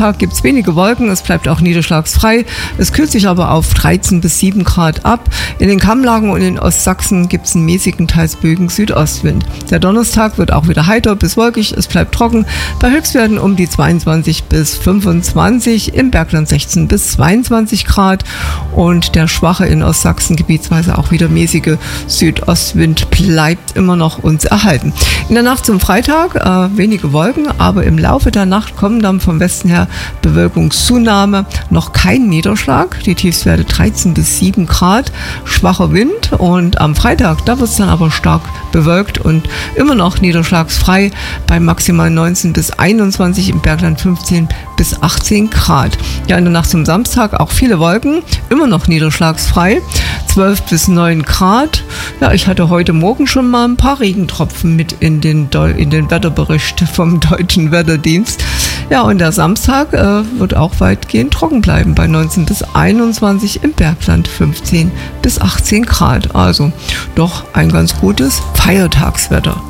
Samstag gibt es wenige Wolken, es bleibt auch niederschlagsfrei. Es kühlt sich aber auf 13 bis 7 Grad ab. In den Kammlagen und in Ostsachsen gibt es einen mäßigen, teils böigen Südostwind. Der Donnerstag wird auch wieder heiter bis wolkig, es bleibt trocken. Bei Höchstwerten um die 22 bis 25, im Bergland 16 bis 22 Grad. Und der schwache in Ostsachsen gebietsweise auch wieder mäßige Südostwind bleibt immer noch uns erhalten. In der Nacht zum Freitag wenige Wolken, aber im Laufe der Nacht kommen dann vom Westen her Bewölkungszunahme, noch kein Niederschlag, die Tiefstwerte 13 bis 7 Grad, schwacher Wind und am Freitag, da wird es dann aber stark bewölkt und immer noch niederschlagsfrei bei maximal 19 bis 21, im Bergland 15 bis 18 Grad. Ja, in der Nacht zum Samstag auch viele Wolken, immer noch niederschlagsfrei, 12 bis 9 Grad. Ja, ich hatte heute Morgen schon mal ein paar Regentropfen mit in den Wetterbericht vom Deutschen Wetterdienst. Ja, und der Samstag wird auch weitgehend trocken bleiben bei 19 bis 21, im Bergland 15 bis 18 Grad. Also doch ein ganz gutes Feiertagswetter.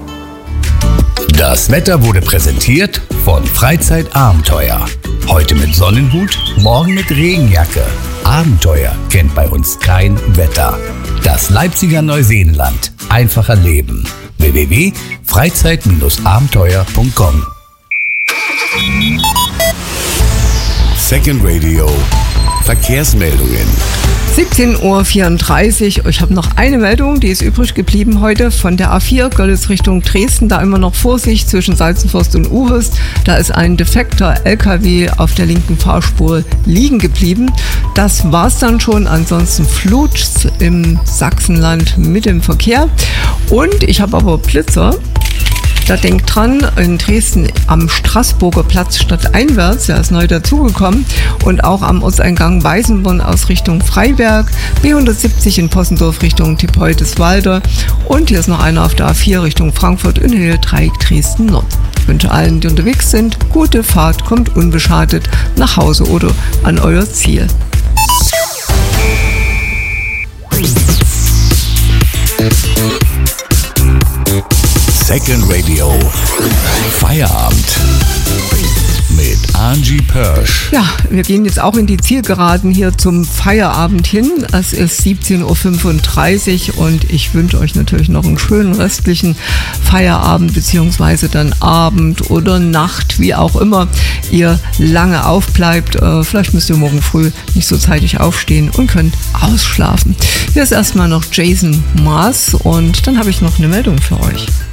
Das Wetter wurde präsentiert von Freizeitabenteuer. Heute mit Sonnenhut, morgen mit Regenjacke. Abenteuer kennt bei uns kein Wetter. Das Leipziger Neuseenland. Einfacher Leben. www.freizeit-abenteuer.com. Second Radio. Verkehrsmeldungen. 17:34 Uhr. Ich habe noch eine Meldung, die ist übrig geblieben heute von der A4 Görlitz Richtung Dresden. Da immer noch Vorsicht zwischen Salzenforst und Uhust. Da ist ein defekter LKW auf der linken Fahrspur liegen geblieben. Das war's dann schon. Ansonsten flutscht's im Sachsenland mit dem Verkehr. Und ich habe aber Blitzer. Da denkt dran, in Dresden am Straßburger Platz stadteinwärts, der ist neu dazugekommen, und auch am Ortseingang Weißenborn aus Richtung Freiberg, B170 in Possendorf Richtung Tiepeutes-Walder und hier ist noch einer auf der A4 Richtung Frankfurt in Höhe Dreieck Dresden Nord. Ich wünsche allen, die unterwegs sind, gute Fahrt, kommt unbeschadet nach Hause oder an euer Ziel. Second Radio. Feierabend. Mit Angie Pörsch. Ja, wir gehen jetzt auch in die Zielgeraden hier zum Feierabend hin. Es ist 17:35 Uhr und ich wünsche euch natürlich noch einen schönen restlichen Feierabend beziehungsweise dann Abend oder Nacht, wie auch immer ihr lange aufbleibt. Vielleicht müsst ihr morgen früh nicht so zeitig aufstehen und könnt ausschlafen. Hier ist erstmal noch Jason Mraz und dann habe ich noch eine Meldung für euch.